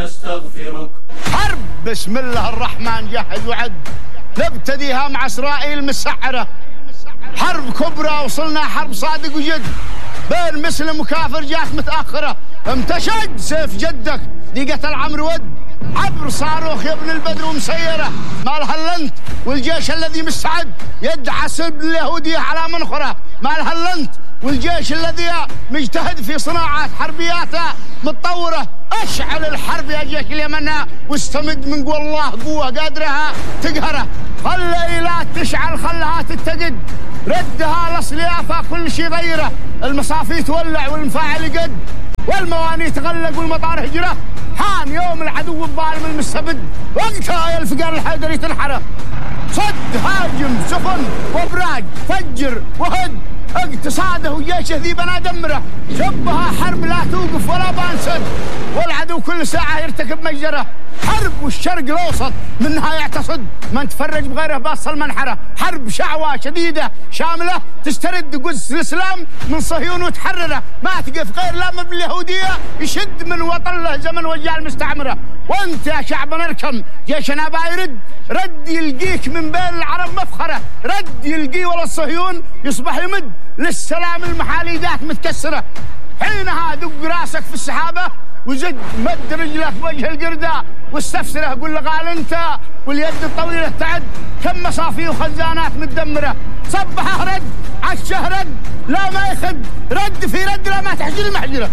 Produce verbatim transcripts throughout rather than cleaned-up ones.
نستغفرك. حرب بسم الله الرحمن جهز وعد، نبتديها مع إسرائيل مسعرة، حرب كبرى وصلنا حرب صادق وجد، بين مسلم وكافر جات متأخرة، امتشد سيف جدك دي قتل عمرو ود، عبر صاروخ يا ابن البدر ومسيرة، مالها اللنت والجيش الذي مستعد يدعى سلب اليهودية على منخرة، مالها اللنت والجيش الذي مجتهد في صناعة حربياته متطورة. اشعل الحرب يا جيش اليمن واستمد من قوى الله قوة قادرها تقهره، خلي لا تشعل خلها تتقد، ردها لصليافة كل شيء غيره، المصافي تولع والمفاعل يقد والمواني تغلق والمطار هجره، حان يوم العدو الظالم المستبد، وقتها يا الفقار الحيدري تنحره، صد هاجم سفن وابراج فجر وهد، اقتصاده وجيشه ذي بنا دمره، شبها حرب لا توقف ولا بانسد، والعدو كل ساعة يرتكب مجزرة، حرب والشرق الأوسط منها يعتصد، من تفرج بغيره باص المنحرة، حرب شعوة شديدة شاملة تسترد قدس الإسلام من صهيون وتحرره، ما تقف غير لام باليهودية يشد من وطن له زمن وجاء المستعمرة، وانت يا شعبنا اركم جيشنا بايرد، رد يلقيك من بين العرب مفخرة، رد يلقي ولا الصهيون يصبح يمد للسلام المحاليدات متكسرة، حينها دق راسك في السحابة وزد مد رجلك بوجه القردة واستفسره، قل له قال انت واليد الطويلة تعد، كم مصافي وخزانات متدمرة، صبحه رد عشه رد لا ما يخد، رد في رد لا ما تحجر المحجرة،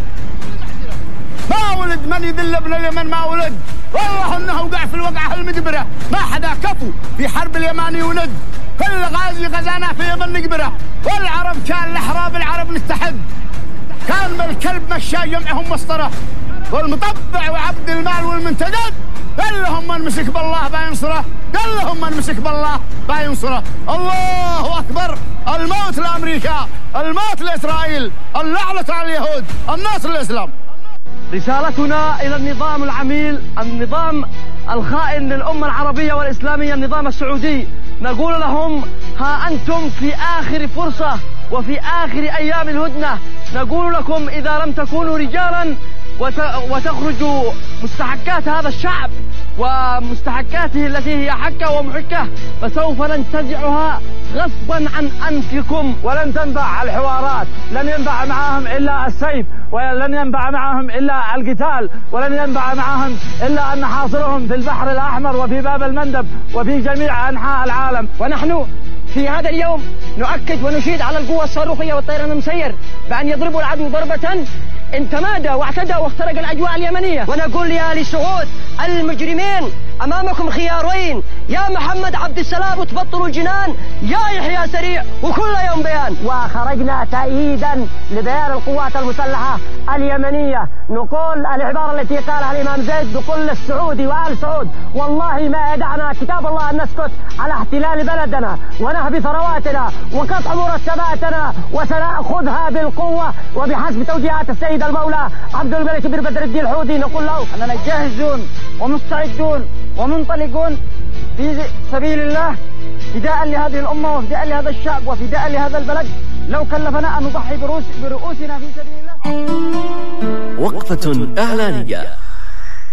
ما ولد من يذل ابن اليمن ما ولد، والله انه وقع في الوقعة المدبرة، ما حدا كفو في حرب اليماني وند، كل غازي غزانا في اليمن نقبره، والعرب كان الاحراب العرب نتحد، كان من الكلب مشى جمعهم مسطره، والمطبع وعبد المال والمنتدب، قال لهم من مسك بالله بينصره، قال لهم من مسك بالله بينصره، الله اكبر، الموت لامريكا، الموت لاسرائيل، اللعنة على اليهود، النصر للاسلام. رسالتنا إلى النظام العميل، النظام الخائن للأمة العربية والإسلامية، النظام السعودي، نقول لهم ها أنتم في آخر فرصة وفي آخر أيام الهدنة، نقول لكم إذا لم تكونوا رجالا وتخرجوا مستحقات هذا الشعب ومستحقاته التي هي حكة ومحكة، فسوف ننتزعها غصبا عن أنفكم، ولن تنفع الحوارات، لن ينفع معهم إلا السيف، ولن ينفع معهم إلا القتال، ولن ينفع معهم إلا أن نحاصرهم في البحر الأحمر وفي باب المندب وفي جميع أنحاء العالم. ونحن في هذا اليوم نؤكد ونشيد على القوة الصاروخية والطيران المسير بأن يضربوا العدو ضربة ان تمادى واعتدى واخترق الأجواء اليمنية، ونقول يا آل سعود المجرمين أمامكم خيارين، يا محمد عبد السلام وتبطلوا الجنان، يا يحيى سريع وكل يوم بيان. وخرجنا تأييدا لبيان القوات المسلحة اليمنية، نقول العبارة التي قالها الإمام زيد، نقول للسعودي وآل سعود والله ما يدعنا كتاب الله أن نسكت على احتلال بلدنا ونهب ثرواتنا وقطع مرتباتنا، وسنأخذها بالقوة وبحسب توجيهات السيد المولى عبد الملك بن بدر الدين الحوثي. نقول له أننا جاهزون ومستعدون ومنطلقون في سبيل الله، فداء لهذه الأمة وفداء لهذا الشعب وفداء لهذا البلد، لو كلفنا أن نضحي برؤوسنا في سبيل الله. وقفة إعلانية.